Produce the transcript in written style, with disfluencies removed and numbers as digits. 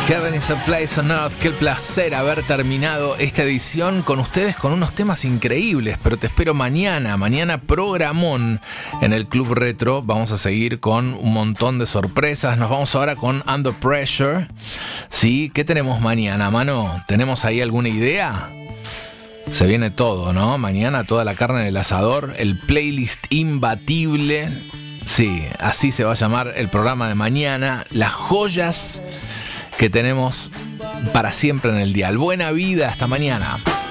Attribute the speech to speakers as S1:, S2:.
S1: Heaven is a Place on Earth. Qué placer haber terminado esta edición con ustedes con unos temas increíbles, pero te espero mañana. Mañana programón en el Club Retro. Vamos a seguir con un montón de sorpresas. Nos vamos ahora con Under Pressure. ¿Sí? ¿Qué tenemos mañana, mano? ¿Tenemos ahí alguna idea? Se viene todo, ¿no? Mañana toda la carne en el asador, el playlist imbatible. Sí, así se va a llamar el programa de mañana. Las joyas que tenemos para siempre en el dial. Buena vida, hasta mañana.